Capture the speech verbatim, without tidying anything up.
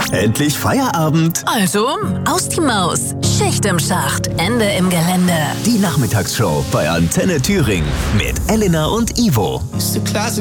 Endlich Feierabend. Also, aus die Maus. Schicht im Schacht. Ende im Gelände. Die Nachmittagsshow bei Antenne Thüringen mit Elena und Ivo. Ist so klasse.